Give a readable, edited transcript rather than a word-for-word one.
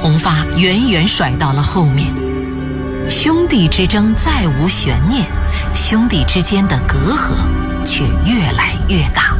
红发远远甩到了后面。兄弟之争再无悬念，兄弟之间的隔阂却越来越大。